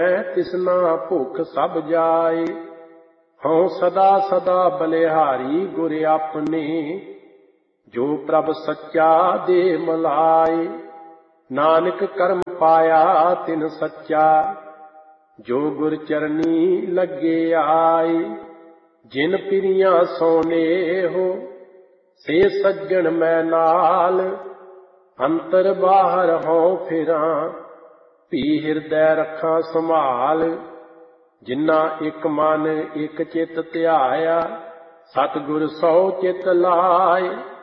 ਤਿਸਨਾ ਭੁੱਖ ਸਭ ਜਾਏ। ਹਉ ਸਦਾ ਸਦਾ ਬਲਿਹਾਰੀ ਗੁਰ ਆਪਣੇ, ਜੋ ਪ੍ਰਭ ਸੱਚਾ ਦੇ ਮਲਾਏ। ਨਾਨਕ ਕਰਮ ਪਾਇਆ ਤਿਨ ਸੱਚਾ, ਜੋ ਗੁਰ ਚਰਨੀ ਲੱਗੇ ਆਏ। ਜਿਨ ਪਿਰੀਆਂ ਸੋਨੇ ਹੋ ਸੇ ਸੱਜਣ ਮੈਂ ਨਾਲ, ਅੰਤਰ ਬਾਹਰ ਹਉ ਫਿਰਾਂ ਭੀ ਹਿਰਦੈ ਰੱਖਾਂ ਸੰਭਾਲ। ਜਿਨ੍ਹਾਂ ਇੱਕ ਮਨ ਇੱਕ ਚਿੱਤ ਧਿਆਇਆ, ਸਤਿਗੁਰ ਸੋ ਚਿੱਤ ਲਾਏ।